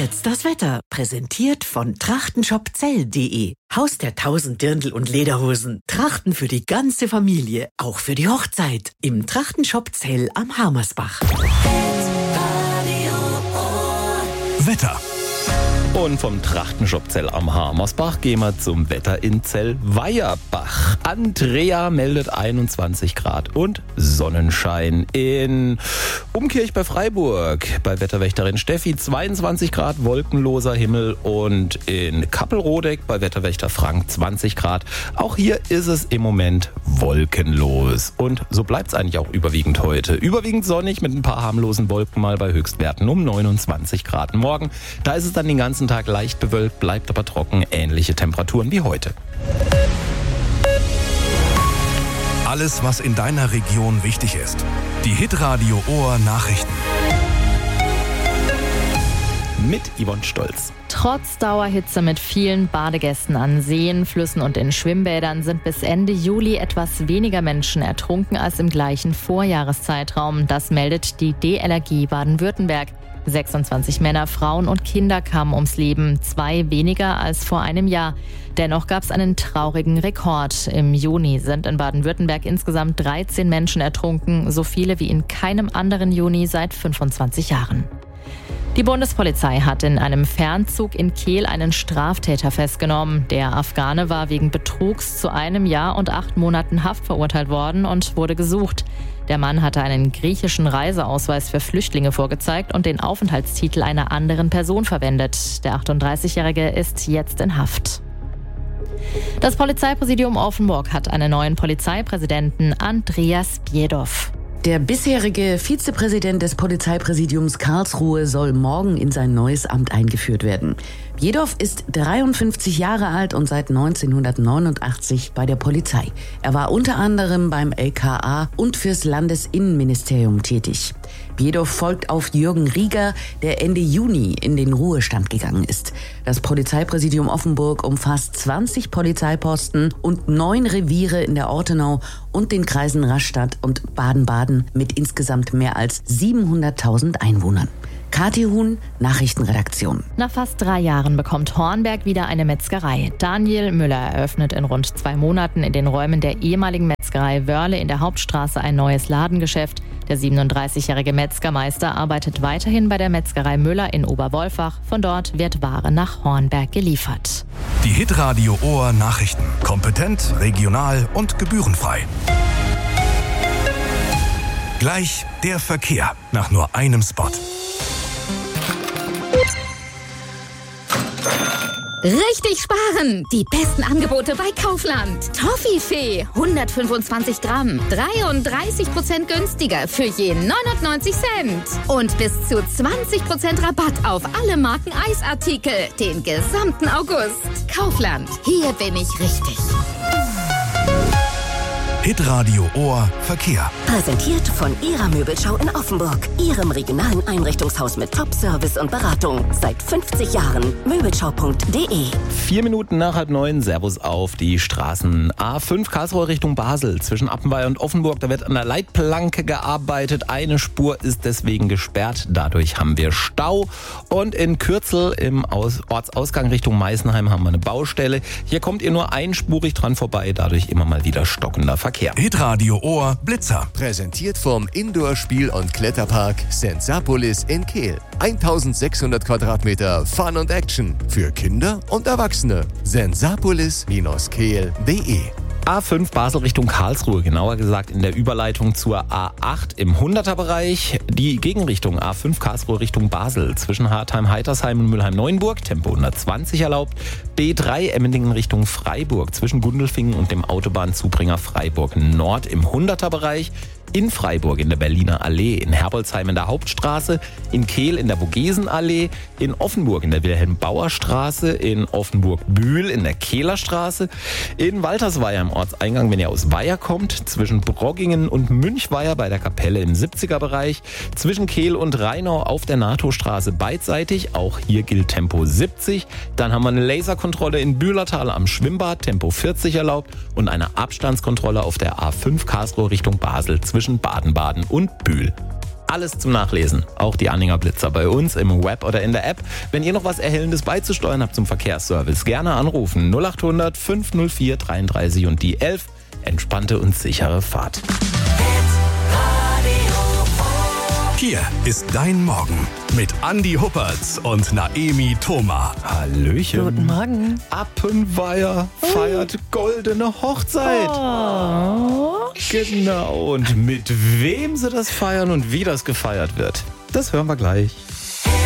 jetzt das Wetter. Präsentiert von trachtenshopzell.de. Haus der 1000 Dirndl und Lederhosen. Trachten für die ganze Familie. Auch für die Hochzeit. Im Trachtenshop Zell am Harmersbach. Wetter. Und vom Trachtenshop Zell am Harmersbach gehen wir zum Wetter in Zell-Weierbach. Andrea meldet 21 Grad und Sonnenschein. In Umkirch bei Freiburg bei Wetterwächterin Steffi 22 Grad, wolkenloser Himmel. Und in Kappelrodeck bei Wetterwächter Frank 20 Grad. Auch hier ist es im Moment wolkenlos. Und so bleibt es eigentlich auch überwiegend heute. Überwiegend sonnig mit ein paar harmlosen Wolken mal bei Höchstwerten um 29 Grad. Morgen, da ist es dann den ganzen Tag leicht bewölkt, bleibt aber trocken, ähnliche Temperaturen wie heute. Alles, was in deiner Region wichtig ist. Die Hitradio Ohr Nachrichten. Mit Yvonne Stolz. Trotz Dauerhitze mit vielen Badegästen an Seen, Flüssen und in Schwimmbädern sind bis Ende Juli etwas weniger Menschen ertrunken als im gleichen Vorjahreszeitraum. Das meldet die DLRG Baden-Württemberg. 26 Männer, Frauen und Kinder kamen ums Leben, 2 weniger als vor einem Jahr. Dennoch gab es einen traurigen Rekord. Im Juni sind in Baden-Württemberg insgesamt 13 Menschen ertrunken, so viele wie in keinem anderen Juni seit 25 Jahren. Die Bundespolizei hat in einem Fernzug in Kehl einen Straftäter festgenommen. Der Afghane war wegen Betrugs zu 1 Jahr und 8 Monaten Haft verurteilt worden und wurde gesucht. Der Mann hatte einen griechischen Reiseausweis für Flüchtlinge vorgezeigt und den Aufenthaltstitel einer anderen Person verwendet. Der 38-Jährige ist jetzt in Haft. Das Polizeipräsidium Offenburg hat einen neuen Polizeipräsidenten, Andreas Bjedow. Der bisherige Vizepräsident des Polizeipräsidiums Karlsruhe soll morgen in sein neues Amt eingeführt werden. Bjedow ist 53 Jahre alt und seit 1989 bei der Polizei. Er war unter anderem beim LKA und fürs Landesinnenministerium tätig. Bjedow folgt auf Jürgen Rieger, der Ende Juni in den Ruhestand gegangen ist. Das Polizeipräsidium Offenburg umfasst 20 Polizeiposten und 9 Reviere in der Ortenau und den Kreisen Rastatt und Baden-Baden mit insgesamt mehr als 700.000 Einwohnern. Kathi Huhn, Nachrichtenredaktion. Nach fast 3 Jahren bekommt Hornberg wieder eine Metzgerei. Daniel Müller eröffnet in rund 2 Monaten in den Räumen der ehemaligen Metzgerei Wörle in der Hauptstraße ein neues Ladengeschäft. Der 37-jährige Metzgermeister arbeitet weiterhin bei der Metzgerei Müller in Oberwolfach. Von dort wird Ware nach Hornberg geliefert. Die Hitradio Ohr Nachrichten. Kompetent, regional und gebührenfrei. Gleich der Verkehr nach nur einem Spot. Richtig sparen! Die besten Angebote bei Kaufland. Toffifee, 125 Gramm, 33% günstiger für je 99 Cent. Und bis zu 20% Rabatt auf alle Marken Eisartikel den gesamten August. Kaufland, hier bin ich richtig. Hitradio Ohr Verkehr. Präsentiert von Ihrer Möbelschau in Offenburg. Ihrem regionalen Einrichtungshaus mit Top-Service und Beratung. Seit 50 Jahren. Möbelschau.de. 4 Minuten nach 8:30. Servus auf die Straßen. A5 Karlsruhe Richtung Basel. Zwischen Appenweier und Offenburg. Da wird an der Leitplanke gearbeitet. Eine Spur ist deswegen gesperrt. Dadurch haben wir Stau. Und in Kürzel im Ortsausgang Richtung Meißenheim haben wir eine Baustelle. Hier kommt ihr nur einspurig dran vorbei. Dadurch immer mal wieder stockender Verkehr. Hitradio Ohr Blitzer. Präsentiert vom Indoor-Spiel- und Kletterpark Sensapolis in Kehl. 1600 Quadratmeter Fun und Action für Kinder und Erwachsene. Sensapolis-kehl.de. A5 Basel Richtung Karlsruhe, genauer gesagt in der Überleitung zur A8 im 100er-Bereich. Die Gegenrichtung A5 Karlsruhe Richtung Basel zwischen Hartheim, Heitersheim und Mülheim-Neuenburg, Tempo 120 erlaubt. B3 Emmendingen Richtung Freiburg zwischen Gundelfingen und dem Autobahnzubringer Freiburg Nord im 100er-Bereich. In Freiburg in der Berliner Allee, in Herbolzheim in der Hauptstraße, in Kehl in der Vogesenallee, in Offenburg in der Wilhelm-Bauer-Straße, in Offenburg-Bühl in der Kehlerstraße, in Waltersweier im Ortseingang, wenn ihr aus Weiher kommt, zwischen Broggingen und Münchweier bei der Kapelle im 70er-Bereich, zwischen Kehl und Rheinau auf der NATO-Straße beidseitig, auch hier gilt Tempo 70. Dann haben wir eine Laserkontrolle in Bühlertal am Schwimmbad, Tempo 40 erlaubt und eine Abstandskontrolle auf der A5 Karlsruhe Richtung Basel zwischen Baden-Baden und Bühl. Alles zum Nachlesen. Auch die Anhänger Blitzer bei uns im Web oder in der App. Wenn ihr noch was Erhellendes beizusteuern habt zum Verkehrsservice, gerne anrufen. 0800 504 33 und die 11. Entspannte und sichere Fahrt. Hier ist dein Morgen mit Andi Huppertz und Naemi Thoma. Hallöchen. Guten Morgen. Appenweier feiert goldene Hochzeit. Oh. Genau. Und mit wem sie das feiern und wie das gefeiert wird, das hören wir gleich.